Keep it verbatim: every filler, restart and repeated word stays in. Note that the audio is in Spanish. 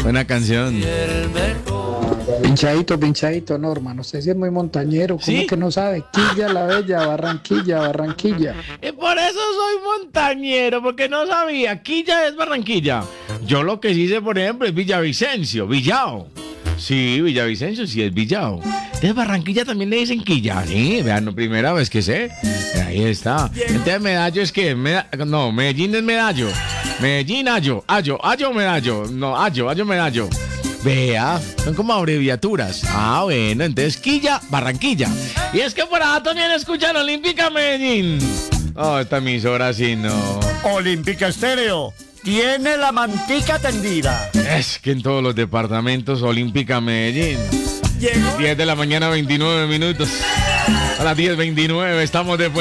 Buena canción. Pinchadito, pinchadito, Norma. No sé si es muy montañero. ¿Cómo ¿Sí? que no sabe? Quilla la Bella, Barranquilla, Barranquilla. Y por eso soy montañero, porque no sabía. Quilla es Barranquilla. Yo lo que sí sé, por ejemplo, es Villavicencio, Villao. Sí, Villavicencio sí es Villao. Entonces Barranquilla también le dicen Quilla. Sí, vean, no, primera vez que sé. Ahí está. Entonces Medallo es que, Meda- no, Medellín es Medallo. Medellín, Ayo, Ayo, Ayo, Medallo. No, Ayo, Ayo, Medallo. Vea, son como abreviaturas. Ah, bueno, entonces Quilla, Barranquilla. Y es que por acá también escuchan Olímpica Medellín. Oh, esta emisora sí no. Olímpica Estéreo tiene la mantica tendida. Es que en todos los departamentos Olímpica Medellín. Llegó diez de la mañana, veintinueve minutos. A las diez veintinueve estamos de